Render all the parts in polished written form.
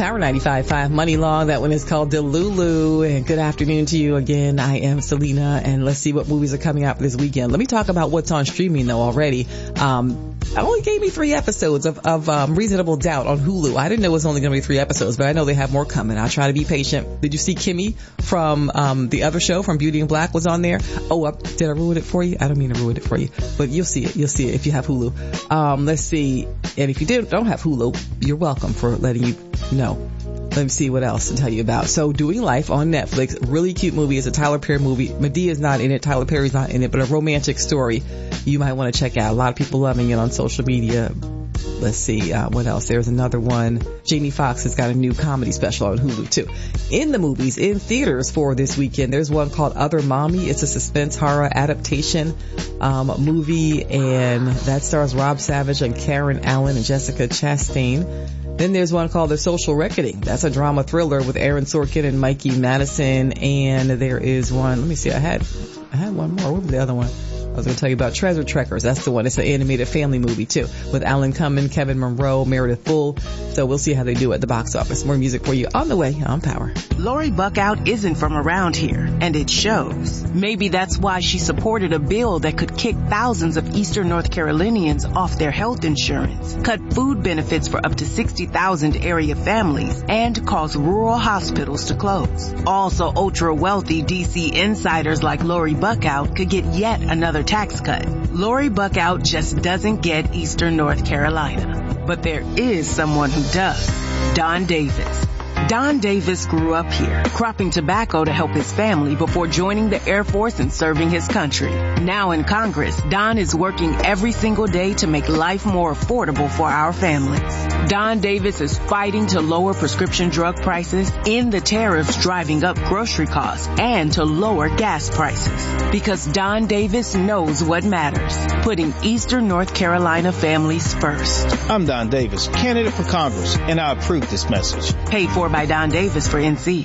Power 95.5 Money Long. That one is called Delulu. And good afternoon to you again. I am Selena, and let's see what movies are coming out this weekend. Let me talk about what's on streaming though already. I only gave me 3 episodes of Reasonable Doubt on Hulu. I didn't know it was only going to be 3 episodes, but I know they have more coming. I'll try to be patient. Did you see Kimmy from the other show from Beauty and Black was on there? Oh, did I ruin it for you? I don't mean to ruin it for you, but you'll see it. You'll see it if you have Hulu. Let's see. And if you don't have Hulu, you're welcome for letting you know. Let me see what else to tell you about. So Doing Life on Netflix, really cute movie. It's a Tyler Perry movie. Medea's not in it. Tyler Perry's not in it, but a romantic story you might want to check out. A lot of people loving it on social media. Let's see, what else? There's another one. Jamie Foxx has got a new comedy special on Hulu too. In the movies, in theaters for this weekend, there's one called Other Mommy. It's a suspense horror adaptation, movie, and that stars Rob Savage and Karen Allen and Jessica Chastain. Then there's one called The Social Reckoning. That's a drama thriller with Aaron Sorkin and Mikey Madison. And there is one, let me see, I had one more. What was the other one? I was going to tell you about Treasure Trekkers. That's the one. It's an animated family movie too, with Alan Cumming, Kevin Monroe, Meredith Bull. So we'll see how they do at the box office. More music for you on the way on Power. Lori Buckout isn't from around here, and it shows. Maybe that's why she supported a bill that could kick thousands of Eastern North Carolinians off their health insurance, cut food benefits for up to 60,000 area families, and cause rural hospitals to close. Also, ultra-wealthy D.C. insiders like Lori Buckout could get yet another tax cut. Lori Buckout just doesn't get Eastern North Carolina. But there is someone who does. Don Davis. Don Davis grew up here, cropping tobacco to help his family before joining the Air Force and serving his country. Now in Congress, Don is working every single day to make life more affordable for our families. Don Davis is fighting to lower prescription drug prices, end the tariffs driving up grocery costs, and to lower gas prices. Because Don Davis knows what matters, putting Eastern North Carolina families first. I'm Don Davis, candidate for Congress, and I approve this message. Paid for by Don Davis for NC.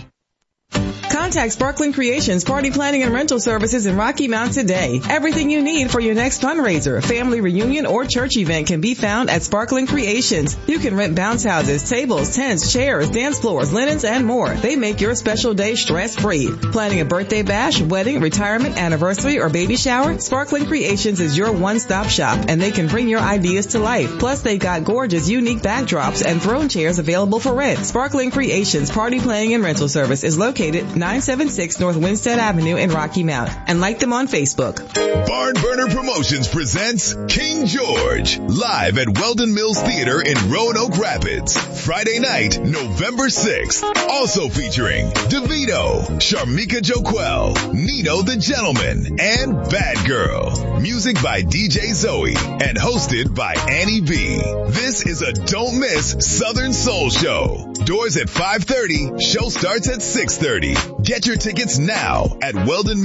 Contact Sparkling Creations Party Planning and Rental Services in Rocky Mount today. Everything you need for your next fundraiser, family reunion, or church event can be found at Sparkling Creations. You can rent bounce houses, tables, tents, chairs, dance floors, linens, and more. They make your special day stress-free. Planning a birthday bash, wedding, retirement, anniversary, or baby shower? Sparkling Creations is your one-stop shop, and they can bring your ideas to life. Plus, they've got gorgeous, unique backdrops and throne chairs available for rent. Sparkling Creations Party Planning and Rental Service is located 976 North Winstead Avenue in Rocky Mount, and like them on Facebook. Barn Burner Promotions presents King George live at Weldon Mills Theater in Roanoke Rapids, Friday night, November 6th. Also featuring DeVito, Sharmika Joquel, Nino the Gentleman, and Bad Girl. Music by DJ Zoe and hosted by Annie B. This is a don't miss Southern Soul show. Doors at 5:30. Show starts at 6:30. Get your tickets now at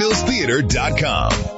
WeldonMillsTheater.com.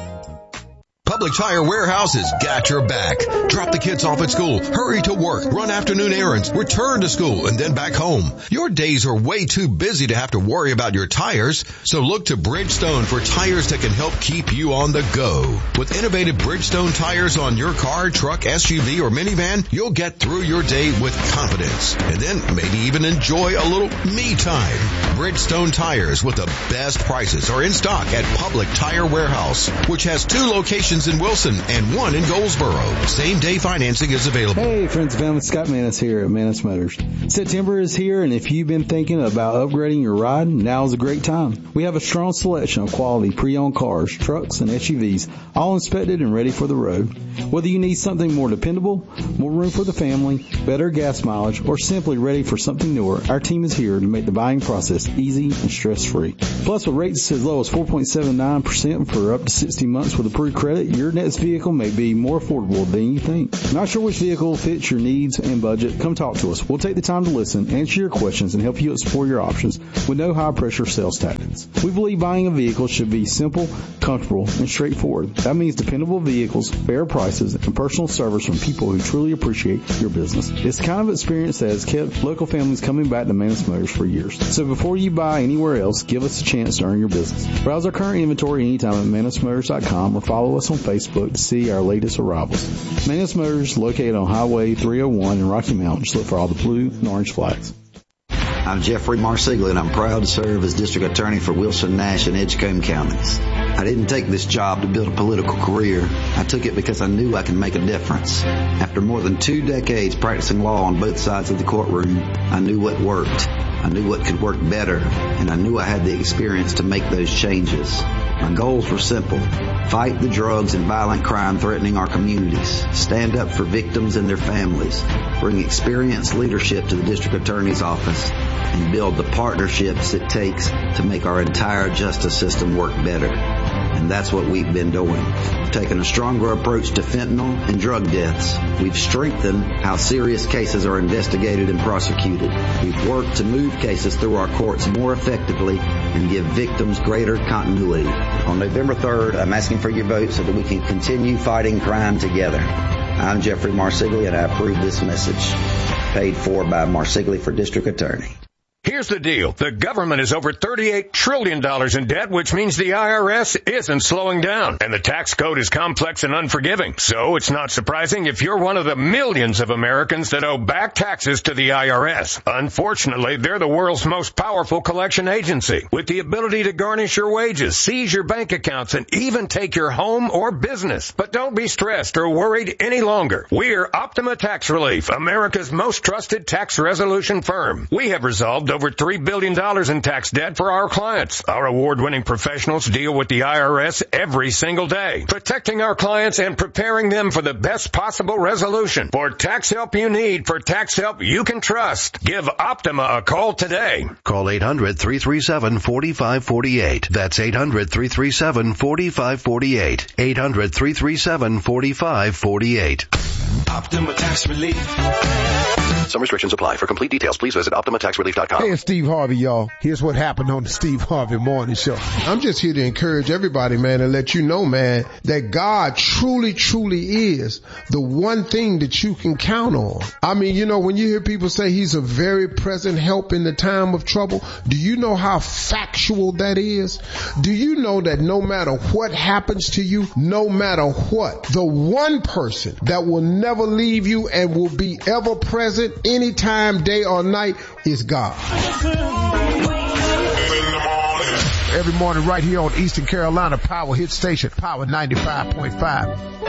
Public Tire Warehouse has got your back. Drop the kids off at school, hurry to work, run afternoon errands, return to school, and then back home. Your days are way too busy to have to worry about your tires, so look to Bridgestone for tires that can help keep you on the go. With innovative Bridgestone tires on your car, truck, SUV, or minivan, you'll get through your day with confidence, and then maybe even enjoy a little me time. Bridgestone tires with the best prices are in stock at Public Tire Warehouse, which has 2 locations in Wilson and 1 in Goldsboro. Same-day financing is available. Hey, friends and family, Scott Manis here at Manis Motors. September is here, and if you've been thinking about upgrading your ride, now is a great time. We have a strong selection of quality pre-owned cars, trucks, and SUVs, all inspected and ready for the road. Whether you need something more dependable, more room for the family, better gas mileage, or simply ready for something newer, our team is here to make the buying process easy and stress-free. Plus, with rates as low as 4.79% for up to 60 months with approved credit, your next vehicle may be more affordable than you think. Not sure which vehicle fits your needs and budget? Come talk to us. We'll take the time to listen, answer your questions, and help you explore your options with no high-pressure sales tactics. We believe buying a vehicle should be simple, comfortable, and straightforward. That means dependable vehicles, fair prices, and personal service from people who truly appreciate your business. It's the kind of experience that has kept local families coming back to Manis Motors for years. So before you buy anywhere else, give us a chance to earn your business. Browse our current inventory anytime at ManisMotors.com or follow us on Facebook to see our latest arrivals. Manis Motors, located on Highway 301 in Rocky Mount. Just look for all the blue and orange flags. I'm Jeffrey Marsiglia, and I'm proud to serve as District Attorney for Wilson, Nash, and Edgecombe counties. I didn't take this job to build a political career. I took it because I knew I could make a difference. After more than 2 decades practicing law on both sides of the courtroom, I knew what worked. I knew what could work better, and I knew I had the experience to make those changes. My goals were simple. Fight the drugs and violent crime threatening our communities. Stand up for victims and their families. Bring experienced leadership to the District Attorney's office. And build the partnerships it takes to make our entire justice system work better. And that's what we've been doing. We've taken a stronger approach to fentanyl and drug deaths. We've strengthened how serious cases are investigated and prosecuted. We've worked to move cases through our courts more effectively and give victims greater continuity. On November 3rd, I'm asking for your vote so that we can continue fighting crime together. I'm Jeffrey Marsiglia, and I approve this message. Paid for by Marsiglia for District Attorney. Here's the deal. The government is over $38 trillion in debt, which means the IRS isn't slowing down. And the tax code is complex and unforgiving. So it's not surprising if you're one of the millions of Americans that owe back taxes to the IRS. Unfortunately, they're the world's most powerful collection agency, with the ability to garnish your wages, seize your bank accounts, and even take your home or business. But don't be stressed or worried any longer. We're Optima Tax Relief, America's most trusted tax resolution firm. We have resolved over $3 billion in tax debt for our clients. Our award-winning professionals deal with the IRS every single day, protecting our clients and preparing them for the best possible resolution. For tax help you need, for tax help you can trust, give Optima a call today. Call 800-337-4548. That's 800-337-4548. 800-337-4548. Optima Tax Relief. Some restrictions apply. For complete details, please visit OptimaTaxRelief.com. Hey, it's Steve Harvey, y'all. Here's what happened on the Steve Harvey Morning Show. I'm just here to encourage everybody, man, and let you know, man, that God truly, truly is the one thing that you can count on. I mean, you know, when you hear people say he's a very present help in the time of trouble, do you know how factual that is? Do you know that no matter what happens to you, no matter what, the one person that will never leave you and will be ever present anytime, day or night, is God. Every morning right here on Eastern Carolina Power Hit Station, Power 95.5.